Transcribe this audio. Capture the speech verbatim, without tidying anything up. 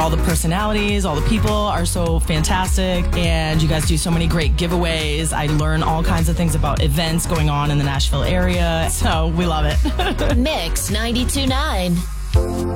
All the personalities, all the people are so fantastic, and you guys do so many great giveaways. I learn all kinds of things about events going on in the Nashville area, so we love it. Mix ninety-two point nine.